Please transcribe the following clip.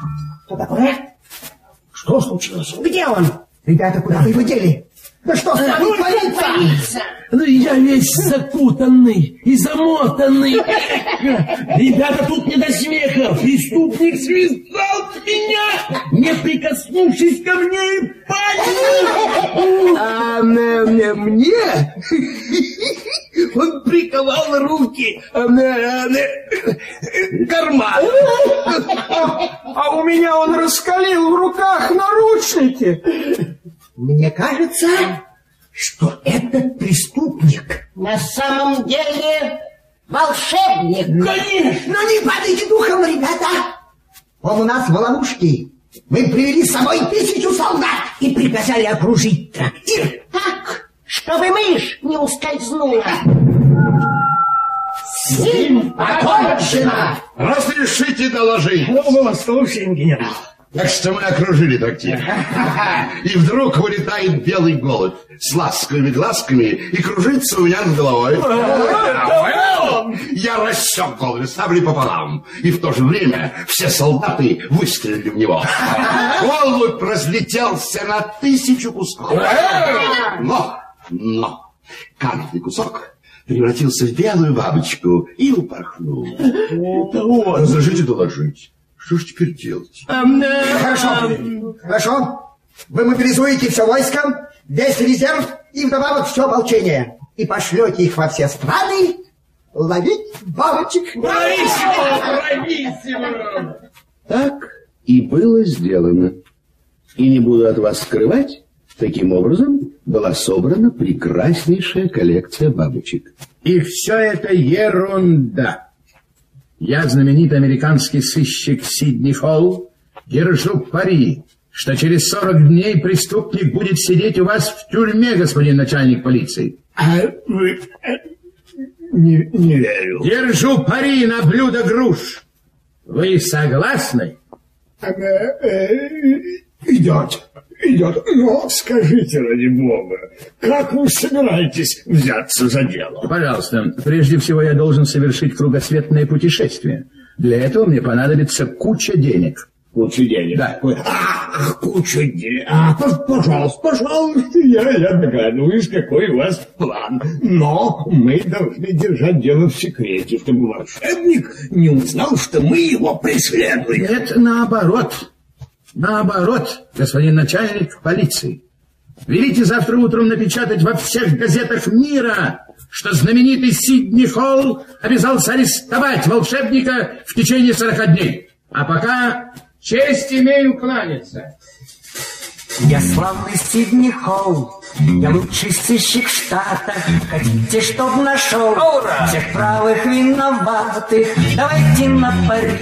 Что такое? Что случилось? Где он? Ребята, куда вы его дели? Да что с вами творится? Ну, я весь закутанный и замотанный. Ребята, тут не до смеха. Преступник связал меня, не прикоснувшись ко мне и пальцем. А мне? Он приковал руки к карману. А у меня он раскалил в руках наручники. Мне кажется, что этот преступник на самом деле волшебник. Конечно! Но не падайте духом, ребята! Он у нас в ловушке. Мы привели с собой 1000 солдат и приказали окружить трактир. Так, чтобы мышь не ускользнула. С ним покончено! Разрешите доложить. Ну, мы вас слушаем, генерал. Так что мы окружили трактир. И вдруг вылетает белый голубь с ласковыми глазками и кружится у меня над головой. Я рассек голубя саблей пополам. И в то же время все солдаты выстрелили в него. Голубь разлетелся на 1000 кусков. Но каждый кусок превратился в белую бабочку и упорхнул. Разрешите доложить. Что ж теперь делать? Хорошо. Вы мобилизуете все войско, весь резерв и вдобавок все ополчение. И пошлете их во все страны ловить бабочек. Брависсимо! Так и было сделано. И не буду от вас скрывать, таким образом была собрана прекраснейшая коллекция бабочек. И все это ерунда. Я, знаменитый американский сыщик Сидни Холл, держу пари, что через 40 дней преступник будет сидеть у вас в тюрьме, господин начальник полиции. Не верю. Держу пари на блюдо груш. Вы согласны? Идет. Но скажите, ради бога, как вы собираетесь взяться за дело? Пожалуйста, прежде всего я должен совершить кругосветное путешествие. Для этого мне понадобится куча денег. Куча денег? Да. Куча денег. Пожалуйста, я догадываюсь, какой у вас план. Но мы должны держать дело в секрете, чтобы волшебник не узнал, что мы его преследуем. Нет, наоборот. Наоборот, господин начальник полиции. Велите завтра утром напечатать во всех газетах мира, что знаменитый Сидни Холл обязался арестовать волшебника в течение 40 дней. А пока честь имею кланяться. Я славный Сидни Холл, я лучший сыщик в Штатах. Хотите, чтоб нашел всех правых виноватых? Давайте на пари,